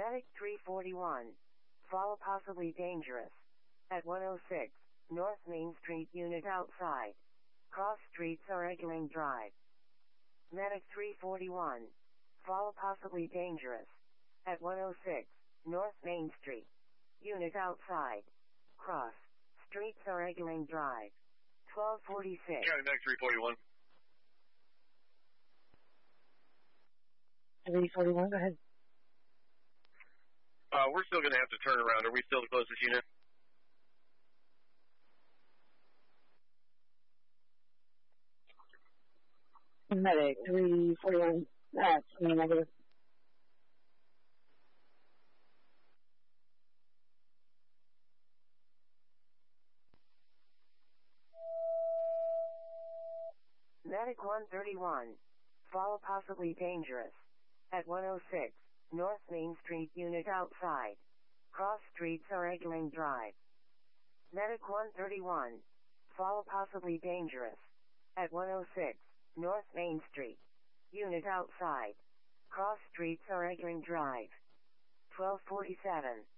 Medic 341. Fall possibly dangerous. At 106, North Main Street, unit outside. Cross streets or Eggling Drive. Medic 341. Fall possibly dangerous. At 106, North Main Street. Unit outside. Cross streets or Eggling Drive. 1246. County Medic 341. 341, go ahead. We're still going to have to turn around. Are we still the closest unit? Medic 341, that's negative. Medic 131. Fall possibly dangerous. At 106, North Main Street, unit outside. Cross streets or Eggling Drive. Medic 131. Fall possibly dangerous. At 106, North Main Street. Unit outside. Cross streets or Eggling Drive. 1247.